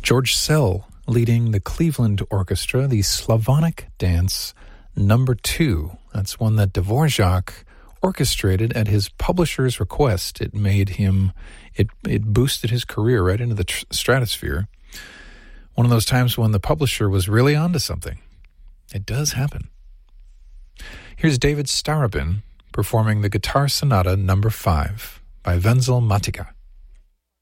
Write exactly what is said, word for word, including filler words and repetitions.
George Szell leading the Cleveland Orchestra, the Slavonic Dance Number Two. That's one that Dvorak orchestrated at his publisher's request. It made him, it it boosted his career right into the tr- stratosphere. One of those times when the publisher was really onto something. It does happen. Here's David Starobin performing the Guitar Sonata Number Five by Wenzel Matica.